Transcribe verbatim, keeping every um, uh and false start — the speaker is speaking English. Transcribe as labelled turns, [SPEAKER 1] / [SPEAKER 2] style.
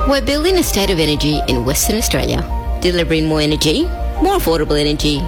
[SPEAKER 1] We're building a state of energy in Western Australia, delivering more energy, more affordable energy,